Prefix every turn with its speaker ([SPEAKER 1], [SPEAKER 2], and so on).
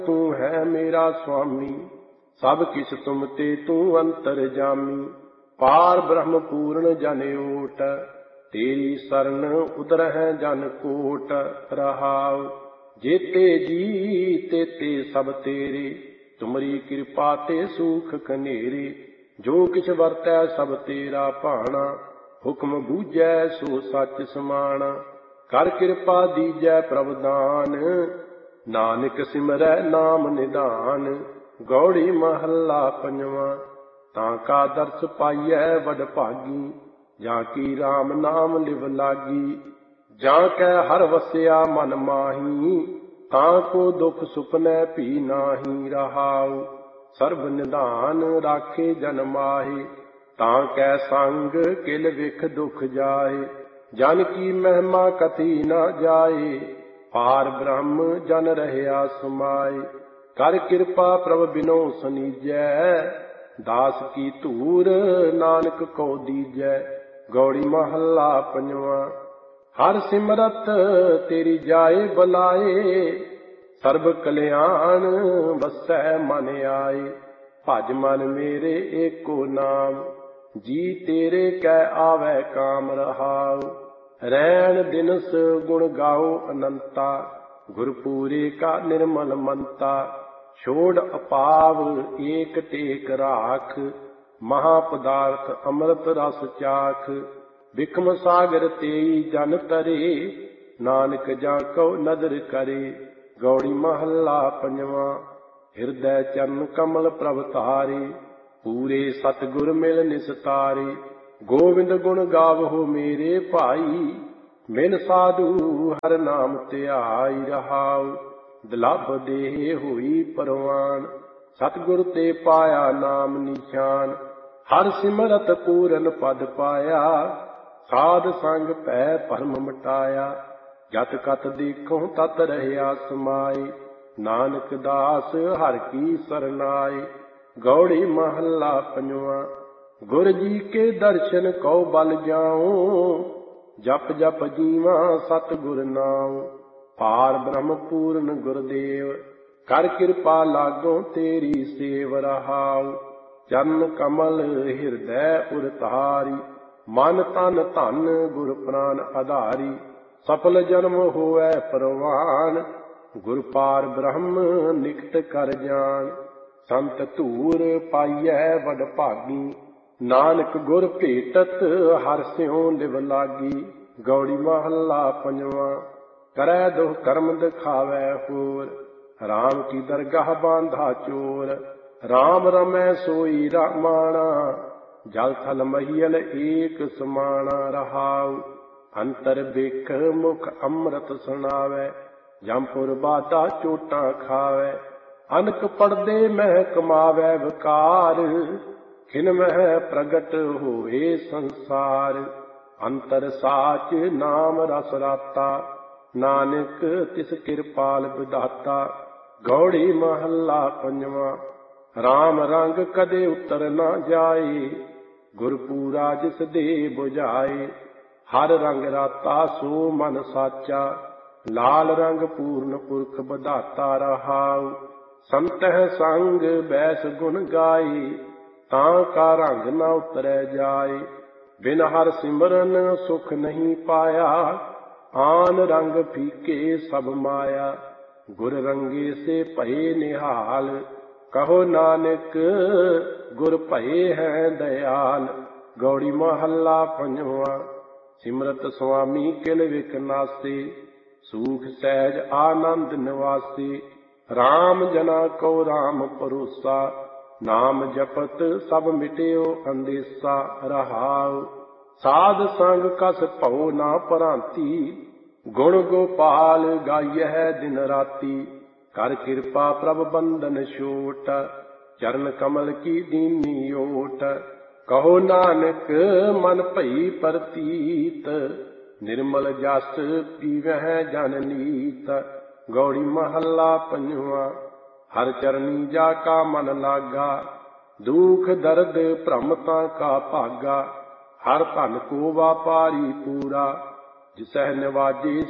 [SPEAKER 1] तू है मेरा स्वामी, सब किस तुम ते तू अंतर जामी। पार ब्रह्म पूर्ण जन ओट, तेरी शरण उदर है जन कोट। रहाव जेते जी तेते सब तेरे, तुमरी कृपा ते सुख कनेरे। जो किछ वरतै सब तेरा भाना, हुक्म बूझै सो सच समाना। कर कृपा दीजै प्रभ दान, नानक सिमरै नाम निदान। गौड़ी महला पंजवा। ताका दर्श पाइयै वड भागी, जाकी राम नाम लिव लागी। जाकै हर वसिया मन माही, ताको दुख सुपनै भी नाही। रहाउ सर्ब निधान राखे जन माहे, ताकै संग किल विख दुख जाए। जन की महिमा कथी न जाए, पार ब्रह्म जन रहया समाए। कर कृपा प्रभ बिनो सनीजै, दास की धूर नानक को दीजै। गौड़ी महला पंजवा। हर सिमरत तेरी जाए बलाए, सर्ब कल्याण वसै मन आए। भज मन मेरे एको नाम, जी तेरे कै आवे काम। रहाउ रैन दिनस गुण गाओ अनंता, गुरपूरे का निर्मल मनता। छोड़ अपाव एक टेक राख, महापदार्थ अमृत रस चाख। बिखम सागर तेई जन तरे, नानक जाको नदर करे। गौड़ी महला पंजवा। हृदय चरण कमल प्रभ तारे, पूरे सतगुर मिल निस्तारे। गोविंद गुण गावहो मेरे भाई, बिन साधु हर नाम ध्याई। रहाउ दुलभ देह होई परवान, सतगुर ते पाया नाम निशान। हर सिमरत पूरन पद पाया, साध संग पै भरम मिटाया। जत कत देखो तत रहया समाए, नानक दास हर की सरनाए। गौड़ी महला पंजवा। गुर जी के दर्शन कौ बल जाऊं, जप जप जीवा सतगुर नाम। पार ब्रह्म पूर्ण गुरदेव, कर कृपा लागो तेरी सेव। रहाउ चरण कमल हृदय उर तारी, मन तन धन गुर प्राण आधारी। सफल जन्म होवै परवान, गुर पार ब्रह्म निकट कर जान। संत धूर पाइयै वड भागी, नानक गुर भेटत हर स्यों लिव लागी। गौड़ी महला पंजवा। करै दुख कर्म दिखावै होर, राम की दरगाह बांधा चोर। राम रमै सोई रामाना, जल थल महियल एक समाना। रहाउ अंतर बिख मुख अमृत सुनावै, जमपुर बाधा चोटां खावै। अनक पड़दे मह कमावै विकार, खिन मह प्रगट होए संसार। अंतर साच नाम रस राता, नानक तिस कृपाल विधाता। गौड़ी महला पंजवा। राम रंग कदे उतर न जाए, गुरपूरा जिस दे बुझाए। हर रंग राता सो मन साचा, लाल रंग पूर्ण पुरख बधाता। रहाउ संतह संग बैस गुण गाए, तां का रंग न उतरै जाए। बिन हर सिमरन सुख नहीं पाया, आन रंग फीके सब माया। गुर रंगे से भये निहाल, कहो नानक गुर भये हैं दयाल। गौड़ी महला पंजवा। सिमरत स्वामी किल विख नासे, सूख सहज आनंद निवासे। राम जना को राम परोसा, नाम जपत सब मिटियो अंदेसा। रहाउ साध संग कस भਉ ना भ्रांति, गुण गोपाल गाइय दिन राती। कर कृपा प्रभ बंदन छोट, चरण कमल की दीनी ओट। कहो नानक मन भई प्रतीत, निर्मल जस पीवह जन नीत। गौड़ी महला पंजवा। हर चरनी जाका मन लागा, दुख दर्द भ्रमता का भागा। हर धन को व्यापारी पूरा, जिसह निवाजे